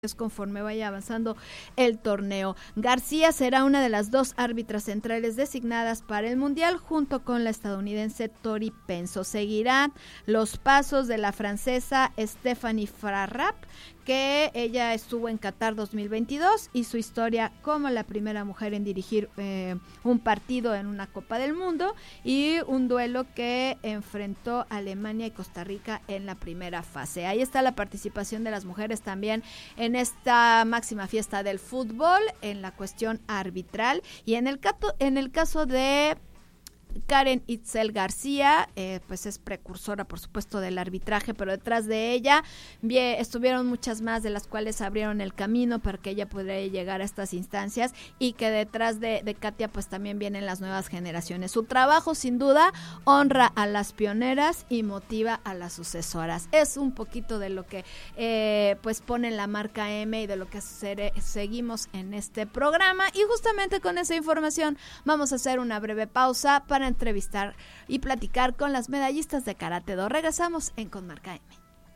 conforme vaya avanzando el torneo. García será una de las dos árbitras centrales designadas para el Mundial junto con la estadounidense Tori Penso. Seguirán los pasos de la francesa Stephanie Frappart, que ella estuvo en Qatar 2022 y su historia como la primera mujer en dirigir un partido en una Copa del Mundo y un duelo que enfrentó Alemania y Costa Rica en la primera fase. Ahí está la participación de las mujeres también en esta máxima fiesta del fútbol en la cuestión arbitral, y en el caso de Karen Itzel García, pues es precursora, por supuesto, del arbitraje, pero detrás de ella estuvieron muchas más, de las cuales abrieron el camino para que ella pudiera llegar a estas instancias, y que detrás de Katia pues también vienen las nuevas generaciones. Su trabajo, sin duda, honra a las pioneras y motiva a las sucesoras. Es un poquito de lo que pues pone la marca M y de lo que seguimos en este programa, y justamente con esa información vamos a hacer una breve pausa para entrevistar y platicar con las medallistas de Karate Do. Regresamos en Con Marca M.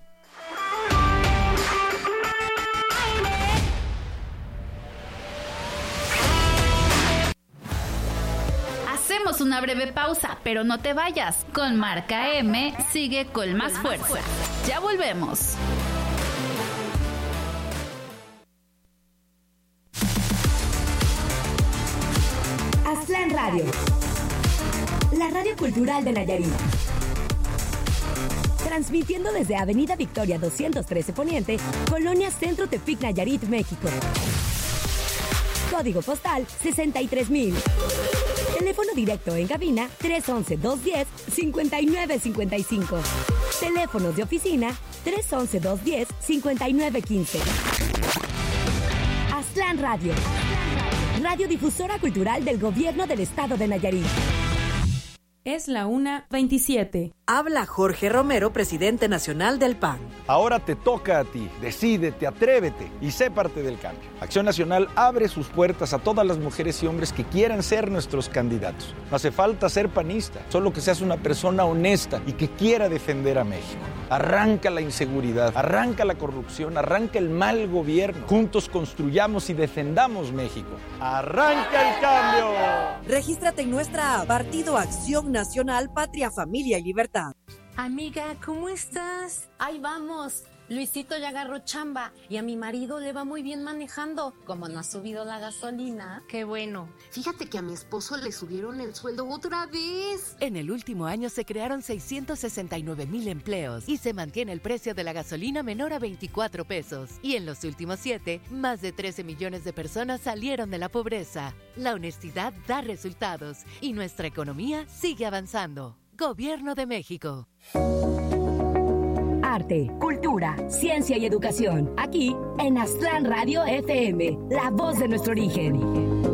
Hacemos una breve pausa, pero no te vayas. Con Marca M sigue con más fuerza. Ya volvemos. Aztlán Radio, la radio cultural de Nayarit. Transmitiendo desde Avenida Victoria 213 Poniente, Colonia Centro Tepic, Nayarit, México. Código postal 63,000. Teléfono directo en cabina 311-210-5955. Teléfonos de oficina 311-210-5915. Aztlán Radio, radiodifusora cultural del Gobierno del Estado de Nayarit. Es la 1:27. Habla Jorge Romero, presidente nacional del PAN. Ahora te toca a ti. Decídete, atrévete y sé parte del cambio. Acción Nacional abre sus puertas a todas las mujeres y hombres que quieran ser nuestros candidatos. No hace falta ser panista, solo que seas una persona honesta y que quiera defender a México. Arranca la inseguridad, arranca la corrupción, arranca el mal gobierno. Juntos construyamos y defendamos México. ¡Arranca el cambio! Regístrate en nuestra app Partido Acción Nacional, Patria, Familia y Libertad. Amiga, ¿cómo estás? Ahí vamos. Luisito ya agarró chamba y a mi marido le va muy bien manejando. Como no ha subido la gasolina. Qué bueno. Fíjate que a mi esposo le subieron el sueldo otra vez. En el último año se crearon 669,000 empleos y se mantiene el precio de la gasolina menor a 24 pesos. Y en los últimos 7, más de 13 millones de personas salieron de la pobreza. La honestidad da resultados y nuestra economía sigue avanzando. Gobierno de México. Arte, cultura, ciencia y educación. Aquí en Aztlán Radio FM, la voz de nuestro origen.